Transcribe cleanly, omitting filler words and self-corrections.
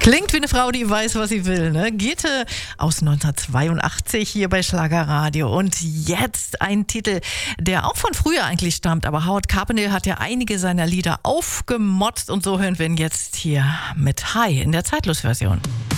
Klingt wie eine Frau, die weiß, was sie will, ne? Gitte aus 1982 hier bei Schlagerradio. Und jetzt ein Titel, der auch von früher eigentlich stammt. Aber Howard Carpendale hat ja einige seiner Lieder aufgemotzt. Und so hören wir ihn jetzt hier mit Hi in der Zeitlos-Version.